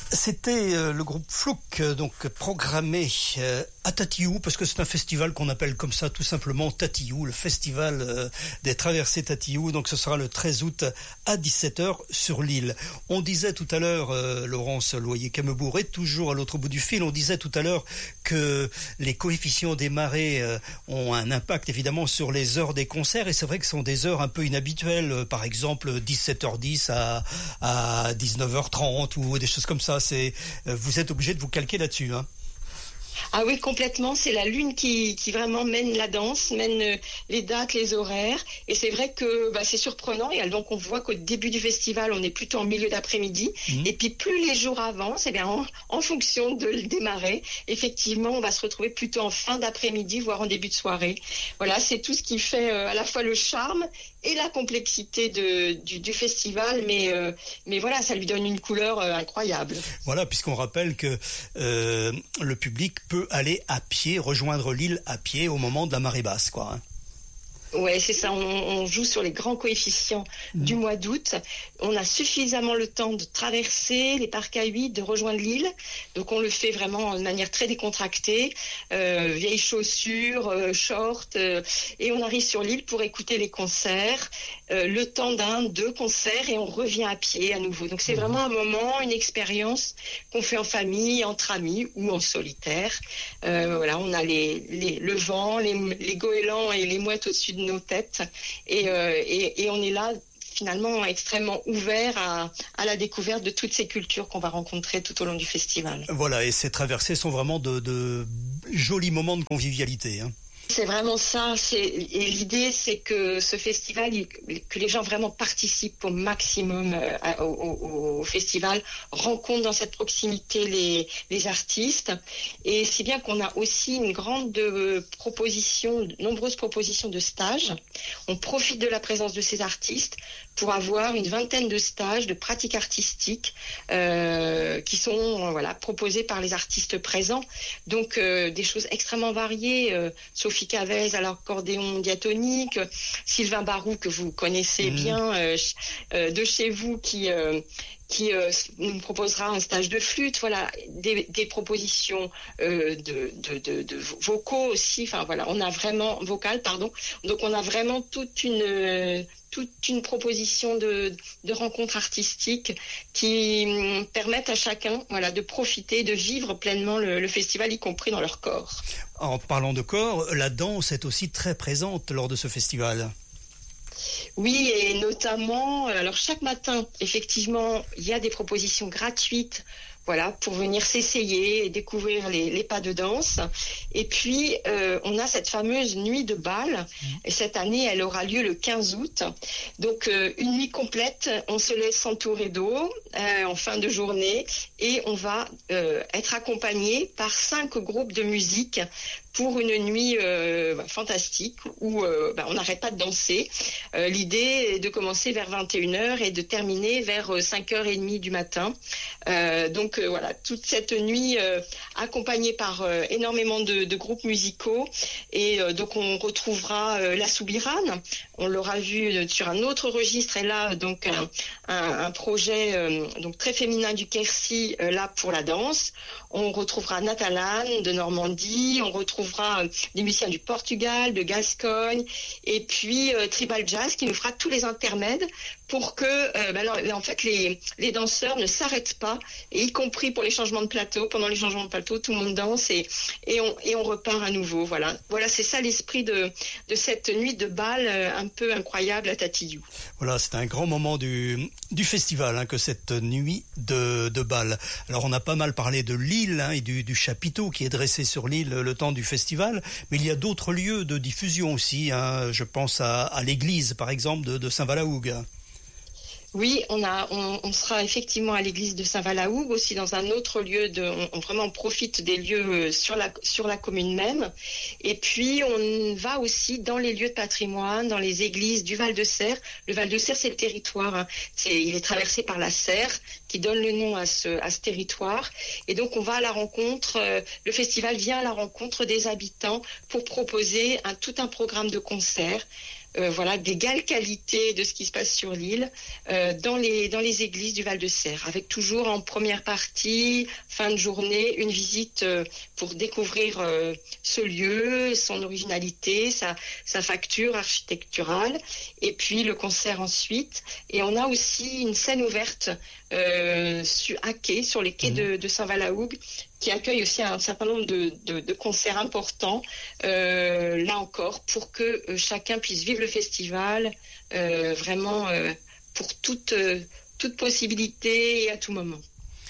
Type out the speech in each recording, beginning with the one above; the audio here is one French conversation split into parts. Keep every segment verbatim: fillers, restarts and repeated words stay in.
C'était euh, le groupe Flouk, euh, donc programmé euh, à Tatiou, parce que c'est un festival qu'on appelle comme ça tout simplement Tatiou, le festival euh, des traversées Tatiou. Donc ce sera le treize août à dix-sept heures sur l'île. On disait tout à l'heure, euh, Laurence Loyer-Camebourg est toujours à l'autre bout du fil, on disait tout à l'heure que les coefficients des marées euh, ont un impact évidemment sur les heures des concerts, et c'est vrai que ce sont des heures un peu inhabituelles, euh, par exemple dix-sept heures dix à, à dix-neuf heures trente ou des choses comme ça. C'est, vous êtes obligé de vous calquer là-dessus, hein. Ah oui, complètement. C'est la lune qui, qui vraiment mène la danse, mène les dates, les horaires. Et c'est vrai que bah, c'est surprenant. Et donc, on voit qu'au début du festival, on est plutôt en milieu d'après-midi. Mmh. Et puis, plus les jours avancent, eh bien, en, en fonction de le démarrer, effectivement, on va se retrouver plutôt en fin d'après-midi, voire en début de soirée. Voilà, c'est tout ce qui fait euh, à la fois le charme et la complexité de, du, du festival. Mais, euh, mais voilà, ça lui donne une couleur euh, incroyable. Voilà, puisqu'on rappelle que euh, le public peut aller à pied, rejoindre l'île à pied au moment de la marée basse, quoi. Hein. Ouais, c'est ça. On, on joue sur les grands coefficients mmh. du mois d'août. On a suffisamment le temps de traverser les parcs à huit, de rejoindre l'île. Donc, on le fait vraiment de manière très décontractée. Euh, vieilles chaussures, euh, shorts. Euh, et on arrive sur l'île pour écouter les concerts. Euh, le temps d'un, deux concerts et on revient à pied à nouveau. Donc, c'est mmh. vraiment un moment, une expérience qu'on fait en famille, entre amis ou en solitaire. Euh, voilà, on a les, les, le vent, les, les goélands et les mouettes au-dessus de nos têtes et, euh, et, et on est là finalement extrêmement ouvert à, à la découverte de toutes ces cultures qu'on va rencontrer tout au long du festival. Voilà, et ces traversées sont vraiment de, de jolis moments de convivialité, hein. C'est vraiment ça. C'est, et l'idée, c'est que ce festival, que les gens vraiment participent au maximum euh, au, au, au festival, rencontrent dans cette proximité les, les artistes. Et si bien qu'on a aussi une grande euh, proposition, de nombreuses propositions de stages. On profite de la présence de ces artistes pour avoir une vingtaine de stages de pratiques artistiques euh, qui sont euh, voilà, proposés par les artistes présents. Donc, euh, des choses extrêmement variées. Euh, Sophie Cavez à l'accordéon diatonique, Sylvain Barou que vous connaissez mmh. bien euh, euh, de chez vous qui euh, qui euh, nous proposera un stage de flûte, voilà, des, des propositions euh, de, de, de, de vocaux aussi, enfin voilà, on a vraiment, vocal, pardon, donc on a vraiment toute une, euh, toute une proposition de, de rencontres artistiques qui euh, permettent à chacun, voilà, de profiter, de vivre pleinement le, le festival, y compris dans leur corps. En parlant de corps, la danse est aussi très présente lors de ce festival. Oui, et notamment, alors chaque matin, effectivement, il y a des propositions gratuites, voilà, pour venir s'essayer et découvrir les, les pas de danse. Et puis, euh, on a cette fameuse nuit de bal. Mmh. Et cette année, elle aura lieu le quinze août. Donc, euh, une nuit complète, on se laisse entourer d'eau euh, en fin de journée et on va euh, être accompagné par cinq groupes de musique pour une nuit euh, bah, fantastique où euh, bah, on n'arrête pas de danser. Euh, l'idée est de commencer vers vingt et une heures et de terminer vers euh, cinq heures trente du matin. Euh, donc euh, voilà, toute cette nuit euh, accompagnée par euh, énormément de, de groupes musicaux. Et euh, donc on retrouvera euh, la Soubirane. On l'aura vu euh, sur un autre registre. Et là, donc un, un, un projet euh, donc très féminin du Quercy, euh, là pour la danse. On retrouvera Natalane de Normandie. On retrouve trouvera des musiciens du Portugal, de Gascogne, et puis euh, Tribal Jazz qui nous fera tous les intermèdes pour que euh, ben, alors, en fait les, les danseurs ne s'arrêtent pas, et y compris pour les changements de plateau. Pendant les changements de plateau, tout le monde danse et, et, on, et on repart à nouveau. Voilà, voilà, c'est ça l'esprit de, de cette nuit de bal euh, un peu incroyable à Tatiou. Voilà, c'est un grand moment du, du festival, hein, que cette nuit de, de bal. Alors on a pas mal parlé de l'île, hein, et du, du chapiteau qui est dressé sur l'île le temps du festival, mais il y a d'autres lieux de diffusion aussi, hein. Je pense à, à l'église par exemple de, de Saint-Valahougue. Oui, on a, on, on sera effectivement à l'église de Saint-Valahougue, aussi dans un autre lieu de, on, on vraiment on profite des lieux sur la, sur la commune même. Et puis, on va aussi dans les lieux de patrimoine, dans les églises du Val-de-Serre. Le Val-de-Serre, c'est le territoire, hein. C'est, il est traversé par la Serre, qui donne le nom à ce, à ce territoire. Et donc, on va à la rencontre, euh, le festival vient à la rencontre des habitants pour proposer un, tout un programme de concerts. euh, voilà, d'égale qualité de ce qui se passe sur l'île euh, dans les dans les églises du Val-de-Serre, avec toujours en première partie, fin de journée, une visite euh, pour découvrir euh, ce lieu, son originalité, sa sa facture architecturale, et puis le concert ensuite. Et on a aussi une scène ouverte euh, sur, à quai, sur les quais mmh. de, de Saint-Valahougue, qui accueille aussi un certain nombre de, de, de concerts importants, euh, là encore, pour que euh, chacun puisse vivre le festival euh, vraiment euh, pour toute, euh, toute possibilité et à tout moment.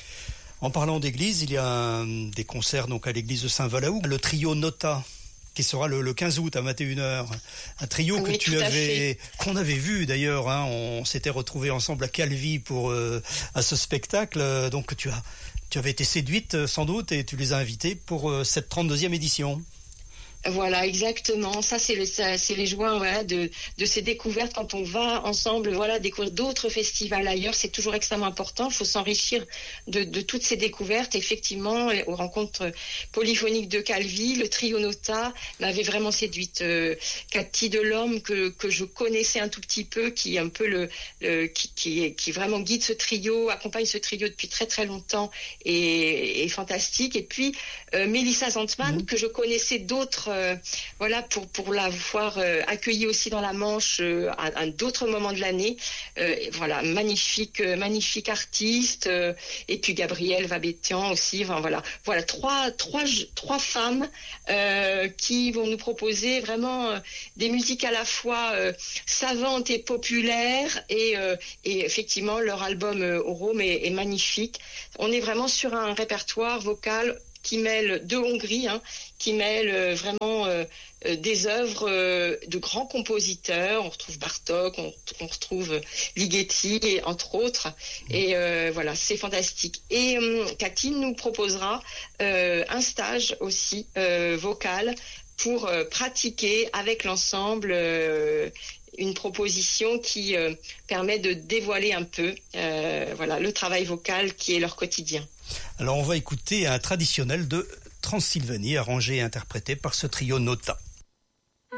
En parlant d'église, il y a un, des concerts donc à l'église de Saint-Valahougue, le trio Nota, qui sera le, le quinze août à vingt et une heures. Un trio oui, que tu avais, qu'on avait vu d'ailleurs, hein, on s'était retrouvés ensemble à Calvi pour, euh, à ce spectacle, donc tu as... Tu avais été séduite sans doute et tu les as invités pour cette trente-deuxième édition. Voilà, exactement. Ça, c'est, le, ça, c'est les joies voilà, de, de ces découvertes. Quand on va ensemble voilà, découvrir d'autres festivals ailleurs, c'est toujours extrêmement important. Il faut s'enrichir de, de toutes ces découvertes. Effectivement, aux rencontres polyphoniques de Calvi, le trio Nota m'avait vraiment séduite. Euh, Cathy Delorme, que, que je connaissais un tout petit peu, qui est un peu le, le qui, qui, qui vraiment guide ce trio, accompagne ce trio depuis très très longtemps, et, et fantastique. Et puis euh, Mélissa Zantman, mmh. que je connaissais d'autres Euh, voilà, pour, pour l'avoir euh, accueilli aussi dans la Manche euh, à, à d'autres moments de l'année. Euh, voilà, magnifique, euh, magnifique artiste. Euh, et puis Gabrielle Vabétian aussi. Enfin, voilà, voilà trois, trois, trois femmes euh, qui vont nous proposer vraiment euh, des musiques à la fois euh, savantes et populaires. Et, euh, et effectivement, leur album euh, au Rhum est, est magnifique. On est vraiment sur un répertoire vocal qui mêle de Hongrie, hein, qui mêle euh, vraiment euh, euh, des œuvres euh, de grands compositeurs. On retrouve Bartók, on, on retrouve Ligeti, et, entre autres. Et euh, voilà, c'est fantastique. Et euh, Cathy nous proposera euh, un stage aussi euh, vocal pour euh, pratiquer avec l'ensemble euh, une proposition qui euh, permet de dévoiler un peu euh, voilà, le travail vocal qui est leur quotidien. Alors on va écouter un traditionnel de Transylvanie arrangé et interprété par ce trio Nota.